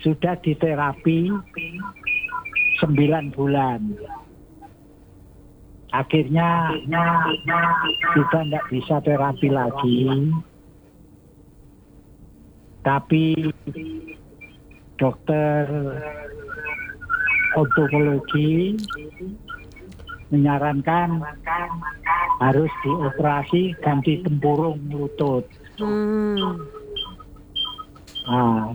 sudah diterapi 9 bulan. Akhirnya sudah tidak bisa terapi lagi. Tapi dokter onkologi menyarankan harus dioperasi ganti tempurung lutut. Nah,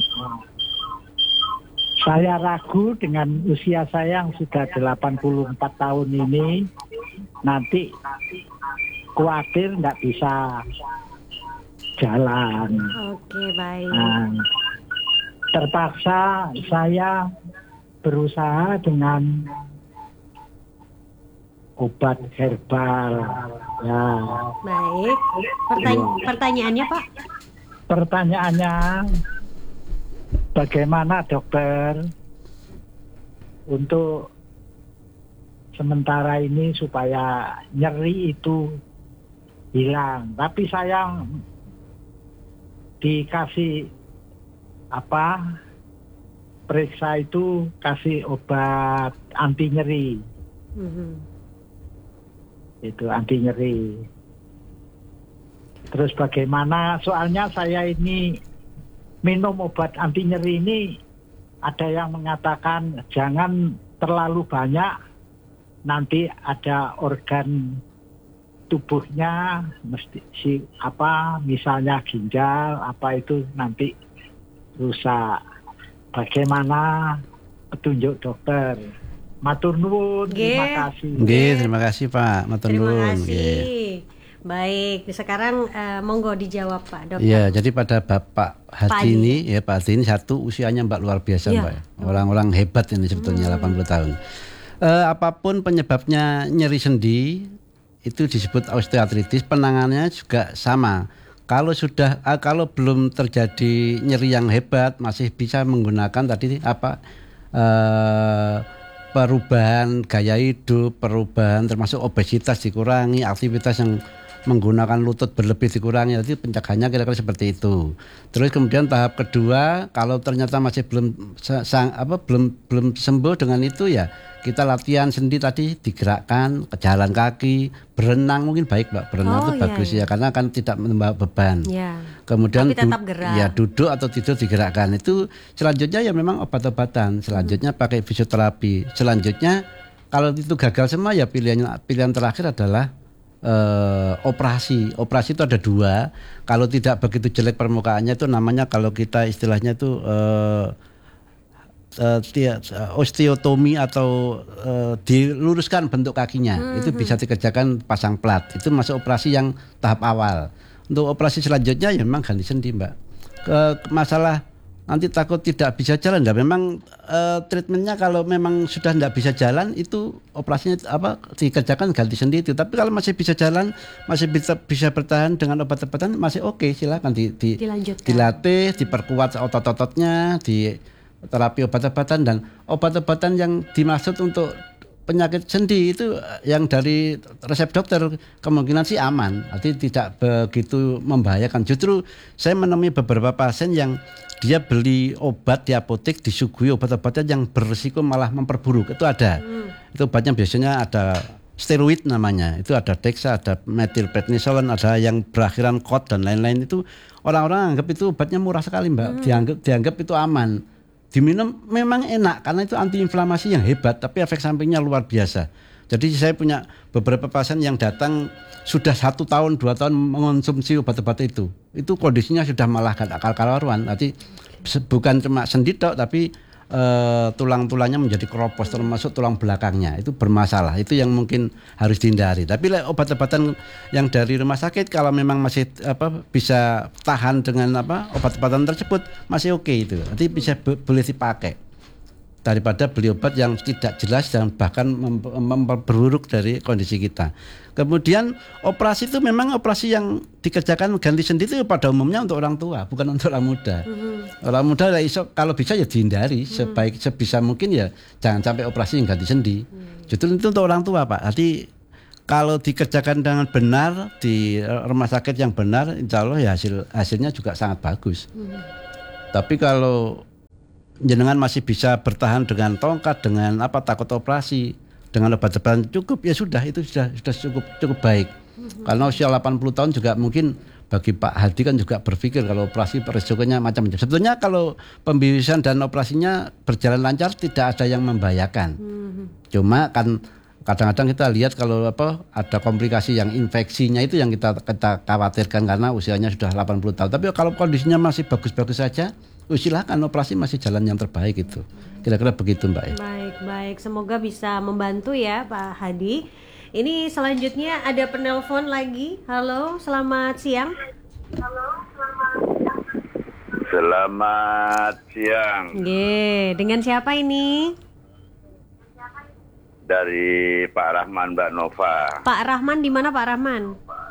saya ragu dengan usia saya yang sudah 84 tahun ini, nanti khawatir nggak bisa jalan. Oke, baik. Nah, terpaksa saya berusaha dengan obat herbal. Ya. Baik. Pertanyaannya, Pak? Pertanyaannya, bagaimana dokter untuk sementara ini supaya nyeri itu hilang? Tapi saya dikasih periksa itu kasih obat anti nyeri. Itu anti nyeri. Terus bagaimana? Soalnya saya ini minum obat anti nyeri ini, ada yang mengatakan jangan terlalu banyak, nanti ada organ tubuhnya mesti misalnya ginjal itu nanti rusak. Bagaimana petunjuk dokter? Matur nuwun, terima kasih. Terima kasih Pak, matur nuwun. Terima kasih. Baik, sekarang monggo dijawab Pak Dokter. Iya, jadi pada Bapak Hadi ini, ya Pak Hadi ini satu usianya Mbak luar biasa Mbak. Orang-orang hebat ini sebetulnya 80 tahun. Apapun penyebabnya nyeri sendi itu disebut osteoartritis, penanganannya juga sama. Kalau belum terjadi nyeri yang hebat, masih bisa menggunakan tadi perubahan gaya hidup, perubahan termasuk obesitas dikurangi, aktivitas yang menggunakan lutut berlebih dikurangi, jadi pencegahannya kira-kira seperti itu. Terus kemudian tahap kedua, kalau ternyata masih belum sembuh dengan itu, ya kita latihan sendi tadi, digerakkan ke jalan kaki, berenang mungkin baik Mbak, berenang itu bagus ya, karena kan tidak membawa beban. Kemudian duduk atau tidur digerakkan. Itu selanjutnya ya memang obat-obatan, selanjutnya pakai fisioterapi, selanjutnya kalau itu gagal semua ya pilihan terakhir adalah operasi. Operasi itu ada 2. Kalau tidak begitu jelek permukaannya itu namanya, kalau kita istilahnya itu osteotomi atau diluruskan bentuk kakinya. Itu bisa dikerjakan pasang plat. Itu masuk operasi yang tahap awal. Untuk operasi selanjutnya ya memang ganti sendi Mbak. Masalah nanti takut tidak bisa jalan, memang treatmentnya kalau memang sudah tidak bisa jalan itu operasinya dikerjakan ganti sendi itu. Tapi kalau masih bisa jalan, masih bisa bertahan dengan obat-obatan, masih oke, silakan dilatih, diperkuat otot-ototnya, di terapi obat-obatan. Dan obat-obatan yang dimaksud untuk penyakit sendi itu yang dari resep dokter kemungkinan sih aman, artinya tidak begitu membahayakan. Justru saya menemui beberapa pasien yang dia beli obat di apotek, disuguhi obat-obatan yang berisiko malah memperburuk. Itu ada. Itu obatnya biasanya ada steroid namanya. Itu ada Dexa, ada methylprednisolone, ada yang berakhiran kod dan lain-lain. Itu orang-orang anggap itu obatnya murah sekali Mbak. Dianggap itu aman. Diminum memang enak karena itu antiinflamasi yang hebat, tapi efek sampingnya luar biasa. Jadi saya punya beberapa pasien yang datang sudah 1 tahun, 2 tahun mengonsumsi obat-obat itu kondisinya sudah malah gak akal-karuan. Nanti bukan cuma sendi tok, tapi tulang-tulangnya menjadi keropos, termasuk tulang belakangnya itu bermasalah. Itu yang mungkin harus dihindari. Tapi obat-obatan yang dari rumah sakit kalau memang masih bisa tahan dengan obat-obatan tersebut masih oke, itu nanti bisa boleh dipakai daripada beli obat yang tidak jelas dan bahkan memperburuk dari kondisi kita. Kemudian operasi itu memang operasi yang dikerjakan ganti sendi itu pada umumnya untuk orang tua, bukan untuk orang muda. Orang muda kalau bisa ya dihindari, sebisa mungkin ya jangan sampai operasi yang ganti sendi. Justru itu untuk orang tua Pak. Jadi kalau dikerjakan dengan benar di rumah sakit yang benar, insya Allah ya hasilnya juga sangat bagus. Tapi kalau jenengan masih bisa bertahan dengan tongkat, dengan apa takut operasi, dengan obat-obatan cukup, ya sudah, itu sudah cukup baik. Karena usia 80 tahun juga mungkin bagi Pak Hadi kan juga berpikir kalau operasi resikonya macam-macam. Sebetulnya kalau pembiusan dan operasinya berjalan lancar tidak ada yang membahayakan. Cuma kan kadang-kadang kita lihat kalau ada komplikasi yang infeksinya itu yang kita khawatirkan karena usianya sudah 80 tahun. Tapi kalau kondisinya masih bagus-bagus saja, silakan operasi masih jalan yang terbaik itu. Kira-kira begitu Mbak. Baik. Semoga bisa membantu ya Pak Hadi. Ini selanjutnya ada penelpon lagi. Halo, selamat siang. Selamat siang. Dengan siapa ini? Dari Pak Rahman, Mbak Nova. Pak Rahman di mana Pak Rahman?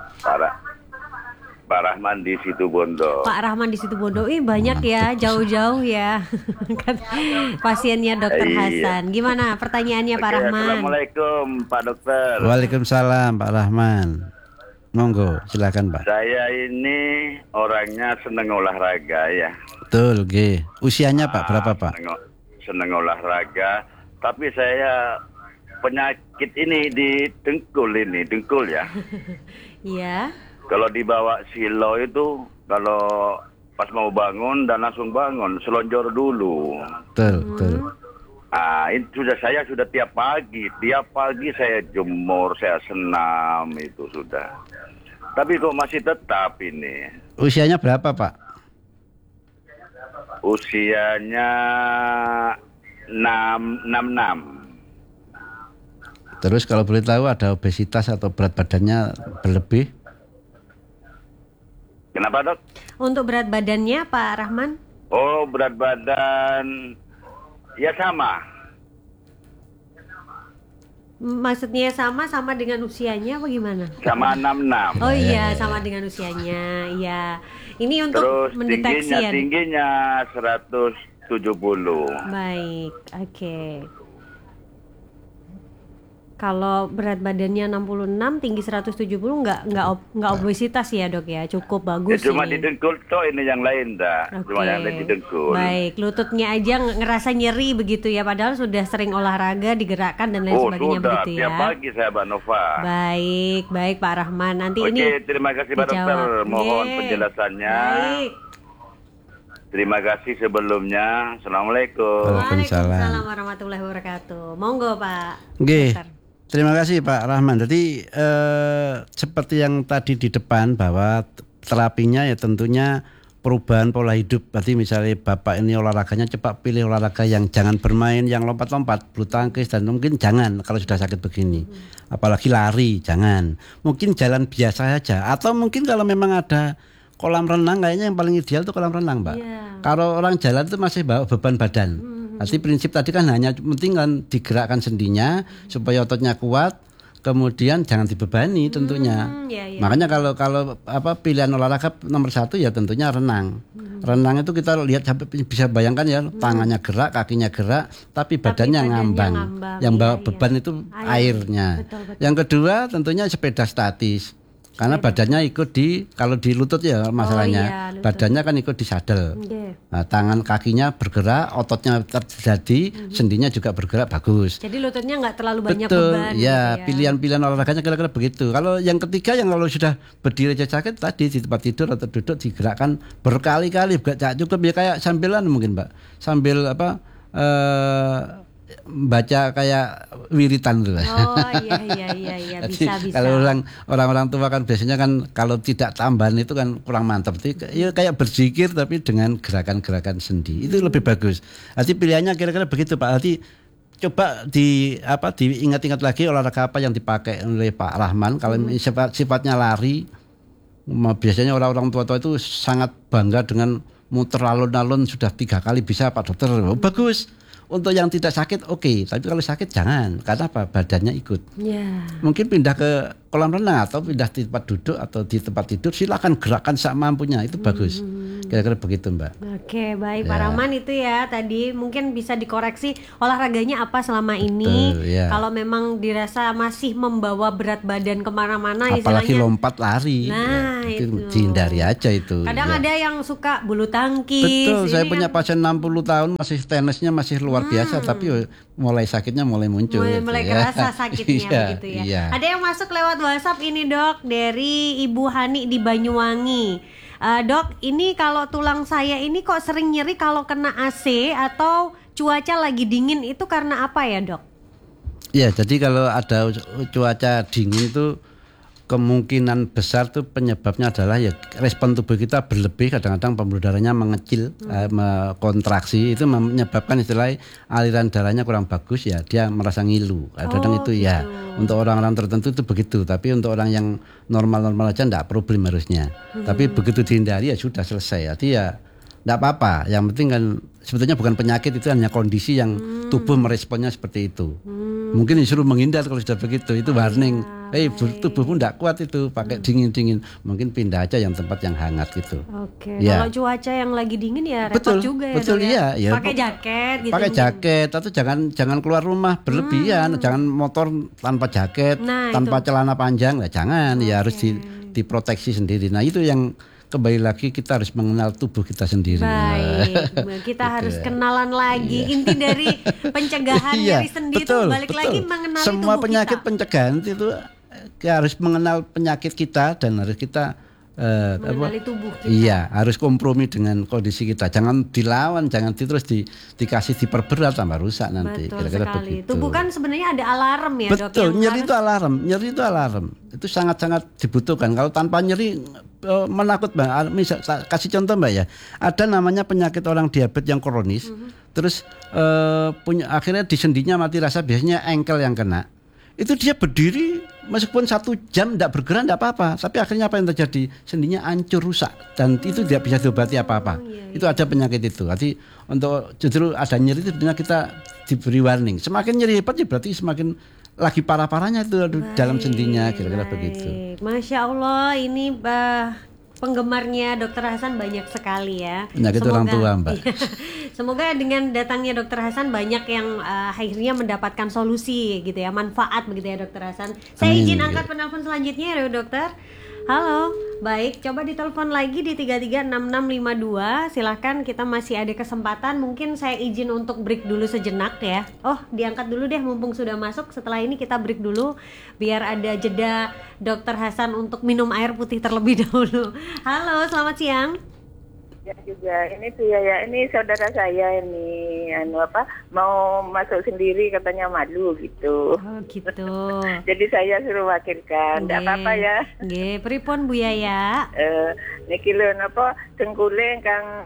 Pak Rahman di Situbondo. Pak Rahman di Situbondo. Banyak ya, jauh-jauh ya. Pasiennya Dokter Hasan. Gimana pertanyaannya Pak Rahman? Assalamualaikum Pak Dokter. Waalaikumsalam Pak Rahman. Monggo, silakan Pak. Saya ini orangnya seneng olahraga ya. Betul, G. Usianya Pak berapa Pak? Seneng olahraga, tapi saya penyakit ini di dengkul ya. Iya. Kalau dibawa silo itu, kalau pas mau bangun dan langsung bangun, selonjor dulu. Betul. Itu saya sudah tiap pagi saya jemur, saya senam itu sudah. Tapi kok masih tetap ini. Usianya berapa Pak? Usianya 66. Terus kalau boleh tahu ada obesitas atau berat badannya berlebih? Kenapa Dok? Untuk berat badannya Pak Rahman? Oh, berat badan ya sama. Maksudnya sama dengan usianya apa gimana? Sama 66. Oh iya, sama dengan usianya. Iya. Ini untuk terus mendeteksi ya. Tingginya 170. Baik, oke. Kalau berat badannya 66, tinggi 170 nggak obesitas ya Dok ya, cukup bagus ya, cuma ini. di dengkul toh, ini yang lain dah. Okay. Cuma yang lain di dengkul. Baik, lututnya aja ngerasa nyeri begitu ya, padahal sudah sering olahraga, digerakkan dan lain sebagainya sudah, begitu ya. tiap pagi saya Mbak Nova. Baik Pak Rahman, nanti Oke, ini terima kasih Pak Dokter, mohon penjelasannya. Baik. Terima kasih sebelumnya. Assalamualaikum. Waalaikumsalam warahmatullahi wabarakatuh. Monggo Pak. Oke. Dokter. Terima kasih Pak Rahman. Jadi seperti yang tadi di depan bahwa terapinya ya tentunya perubahan pola hidup. Berarti misalnya Bapak ini olahraganya cepat pilih olahraga yang jangan bermain, yang lompat-lompat, bulu tangkis dan mungkin jangan kalau sudah sakit begini. Apalagi lari, jangan. Mungkin jalan biasa saja atau mungkin kalau memang ada kolam renang, kayaknya yang paling ideal itu kolam renang, Mbak. Yeah. Kalau orang jalan itu masih bawa beban badan. Arti prinsip tadi kan hanya penting kan digerakkan sendinya supaya ototnya kuat, kemudian jangan dibebani tentunya. Yeah. Makanya kalau pilihan olahraga nomor 1 ya tentunya renang. Renang itu kita lihat sampai bisa bayangkan ya, tangannya gerak, kakinya gerak, tapi badannya ngambang. Yang bawa beban itu airnya. Betul. Yang kedua tentunya sepeda statis. Karena badannya ikut kalau di lutut ya masalahnya, badannya kan ikut di sadel. Nah, tangan kakinya bergerak, ototnya tetap terjadi, sendinya juga bergerak bagus. Jadi lututnya nggak terlalu banyak beban. Ya, gitu ya, pilihan-pilihan olahraganya kira-kira begitu. Kalau yang ketiga yang kalau sudah berdiri aja sakit tadi di tempat tidur atau duduk digerakkan berkali-kali, nggak cukup ya kayak sambilan mungkin Mbak, sambil baca kayak wiritan tuh. Oh iya bisa. Kalau orang-orang tua kan biasanya kan kalau tidak tambahan itu kan kurang mantap. Ya kayak berzikir tapi dengan gerakan-gerakan sendi. Itu lebih bagus. Jadi pilihannya kira-kira begitu Pak. Jadi coba diingat-ingat lagi olahraga apa yang dipakai oleh Pak Rahman. Kalau sifatnya lari, biasanya orang-orang tua-tua itu sangat bangga dengan muter alun-alun sudah 3 kali bisa Pak Dokter. Bagus. Untuk yang tidak sakit oke, tapi kalau sakit jangan. Karena apa? Badannya ikut. Mungkin pindah ke kolam renang atau pindah di tempat duduk atau di tempat tidur, silakan gerakan semampunya, itu bagus. Kira-kira begitu Mbak. Oke, baik Pak Rahman, itu ya tadi mungkin bisa dikoreksi olahraganya apa selama ini. Betul, ya. Kalau memang dirasa masih membawa berat badan kemana-mana, Apalagi istilahnya lompat lari, Nah, itu itu. dihindari aja itu. kadang ya. ada yang suka bulu tangkis. Betul, saya ini punya kan pasien 60 tahun masih tenisnya masih luar biasa, tapi mulai sakitnya mulai muncul. mulai gitu, ya. kerasa sakitnya Iya, begitu ya. iya. Ada yang masuk lewat WhatsApp ini Dok, dari Ibu Hani di Banyuwangi. Dok, ini kalau tulang saya ini kok sering nyeri kalau kena AC atau cuaca lagi dingin, itu karena apa ya Dok? Ya, jadi kalau ada cuaca dingin itu kemungkinan besar tuh penyebabnya adalah ya respon tubuh kita berlebih, kadang-kadang pembuluh darahnya mengecil, kontraksi, itu menyebabkan istilahnya aliran darahnya kurang bagus ya, dia merasa ngilu. Kadang-kadang itu ya untuk orang-orang tertentu itu begitu, tapi untuk orang yang normal-normal aja enggak problem harusnya. Tapi begitu dihindari ya sudah selesai. Jadi ya enggak apa-apa. Yang penting kan sebetulnya bukan penyakit, itu hanya kondisi yang tubuh meresponnya seperti itu. Mungkin disuruh menghindar kalau sudah begitu, itu warning. Tubuhmu enggak kuat itu pakai dingin-dingin. Mungkin pindah aja yang tempat yang hangat gitu. Oke. Ya. Kalau cuaca yang lagi dingin ya repot juga ya. Betul, Dok, iya, ya. Pakai jaket gitu. Pakai mungkin. jaket atau jangan keluar rumah berlebihan, jangan motor tanpa jaket, Nah, tanpa celana panjang, ya jangan, ya harus diproteksi sendiri. Nah, itu yang kembali lagi kita harus mengenal tubuh kita sendiri. Baik, kita harus kenalan lagi. Inti dari pencegahan nyeri sendi itu balik lagi mengenali semua tubuh penyakit kita. pencegahan itu harus mengenal penyakit kita dan harus kita Mengenali tubuh kita. Iya, harus kompromi dengan kondisi kita. Jangan dilawan, jangan terus dikasih diperberat, tambah rusak nanti. Betul Kira-kira sekali. begitu. Tubuh kan sebenarnya ada alarm ya Dok. Betul, yang nyeri harus- itu alarm, nyeri itu alarm. Itu sangat-sangat dibutuhkan. Kalau tanpa nyeri menakut Mbak. Misal kasih contoh Mbak ya. Ada namanya penyakit orang diabetes yang kronis. Terus punya akhirnya di sendinya mati rasa, biasanya engkel yang kena. Itu dia berdiri meskipun 1 jam tidak bergerak tidak apa-apa, tapi akhirnya apa yang terjadi, sendinya hancur rusak dan itu tidak bisa diobati apa-apa. Itu ada penyakit itu. Jadi untuk justru ada nyeri itu sebenarnya kita diberi warning. Semakin nyeri hebat ya berarti semakin lagi parah-parahnya itu dalam sendinya, kira-kira begitu. Masya Allah, ini penggemarnya Dr. Hasan banyak sekali ya. Penyakit orang tua Mbak. Semoga dengan datangnya Dr. Hasan banyak yang akhirnya mendapatkan solusi gitu ya, manfaat begitu ya Dr. Hasan. Saya izin angkat penelpon selanjutnya ya Dokter. Halo, baik, coba ditelepon lagi di 336652. Silahkan, kita masih ada kesempatan. Mungkin saya izin untuk break dulu sejenak ya. Oh, diangkat dulu deh mumpung sudah masuk. Setelah ini kita break dulu biar ada jeda Dr. Hasan untuk minum air putih terlebih dahulu. Halo, selamat siang. Ya juga, ini tuh ya, ini saudara saya ini mau masuk sendiri katanya malu gitu. Oh gitu. Jadi saya suruh wakilkan, tidak apa-apa ya. Nggih, pripun Bu Yaya? Niki lho napa dengkule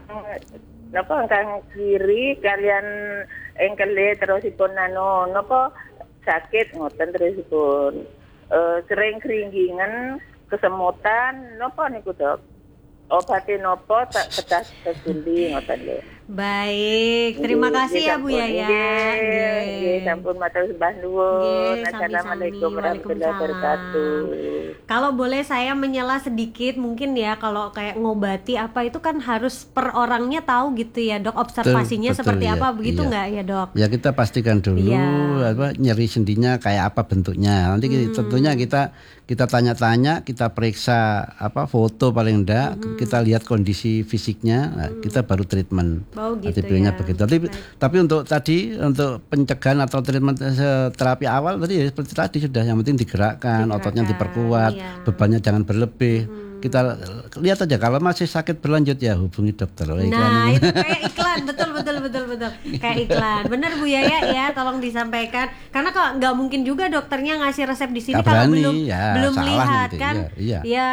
kang kiri kalian engkele terusipun napa sakit ngoten terusipun. Sering keringgingan, kesemutan napa niku Dok? Obatin nopo tak kedah tersundi ngoten lho. Baik, terima kasih ya Bu Yaya. Nggih, sampun matur sembah nuwun. Nggih, Assalamualaikum sami-sami. warahmatullahi wabarakatuh. Kalau boleh saya menyela sedikit mungkin ya, kalau kayak ngobati apa itu kan harus per orangnya tahu gitu ya Dok, observasinya Betul, seperti ya, apa begitu iya. nggak ya Dok? Ya kita pastikan dulu Iya. nyeri sendinya kayak apa bentuknya. Nanti tentunya kita tanya-tanya, kita periksa foto paling enggak, kita lihat kondisi fisiknya, nah, kita baru treatment. Oh, gitu Pilihnya ya. begitu. Tapi untuk pencegahan atau treatment terapi awal tadi ya seperti tadi sudah, yang penting digerakkan, ototnya diperkuat, iya. bebannya jangan berlebih. Kita lihat aja kalau masih sakit berlanjut ya hubungi dokter. Nah, itu kayak iklan, betul. Kayak iklan. Bener Bu Yaya ya, tolong disampaikan. Karena kalau nggak mungkin juga dokternya ngasih resep di sini Nggak kalau berani, belum ya, belum salah lihat nanti, kan. iya. Ya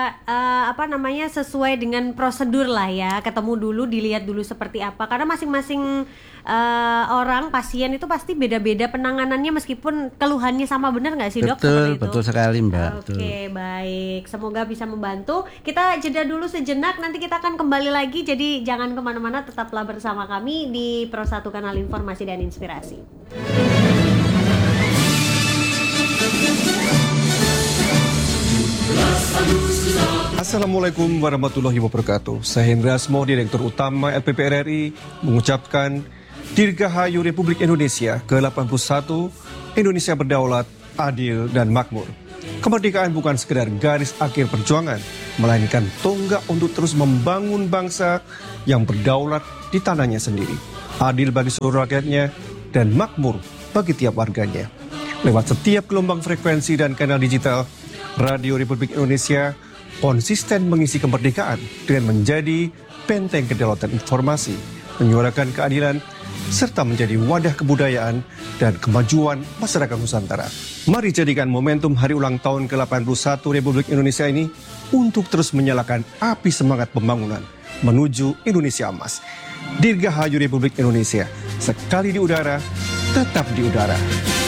sesuai dengan prosedur lah ya. Ketemu dulu, dilihat dulu seperti apa. Karena masing-masing orang pasien itu pasti beda-beda penanganannya meskipun keluhannya sama, bener nggak sih Dok? Seperti itu? Betul sekali Mbak. Oke, baik. Semoga bisa membantu. Kita jeda dulu sejenak, nanti kita akan kembali lagi. Jadi jangan kemana-mana, tetaplah bersama kami di Pro 1 Kanal Informasi dan Inspirasi. Assalamualaikum warahmatullahi wabarakatuh. Saya Hendra Asmo, Direktur Utama LPP RRI, mengucapkan Dirgahayu Republik Indonesia ke-81, Indonesia berdaulat, adil, dan makmur. Kemerdekaan bukan sekedar garis akhir perjuangan, melainkan tonggak untuk terus membangun bangsa yang berdaulat di tanahnya sendiri, adil bagi seluruh rakyatnya, dan makmur bagi tiap warganya. Lewat setiap gelombang frekuensi dan kanal digital, Radio Republik Indonesia konsisten mengisi kemerdekaan dengan menjadi benteng kedaulatan informasi, menyuarakan keadilan, serta menjadi wadah kebudayaan dan kemajuan masyarakat Nusantara. Mari jadikan momentum hari ulang tahun ke-81 Republik Indonesia ini untuk terus menyalakan api semangat pembangunan menuju Indonesia Emas. Dirgahayu Republik Indonesia, sekali di udara, tetap di udara.